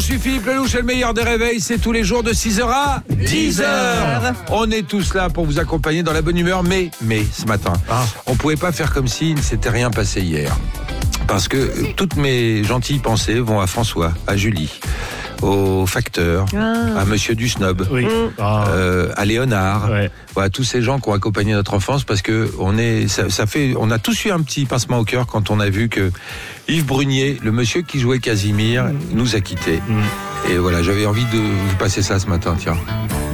je suis Philippe Lelouch et le meilleur des réveils, c'est tous les jours de 6h à 10h. On est tous là pour vous accompagner dans la bonne humeur, mais ce matin, on pouvait pas faire comme s'il ne s'était rien passé hier. Parce que toutes mes gentilles pensées vont à François, à Julie, au facteur, à Monsieur du Snob, à Léonard, voilà, tous ces gens qui ont accompagné notre enfance, parce que on a tous eu un petit pincement au cœur quand on a vu que Yves Brunier, le monsieur qui jouait Casimir, nous a quittés. Et voilà, j'avais envie de vous passer ça ce matin, tiens.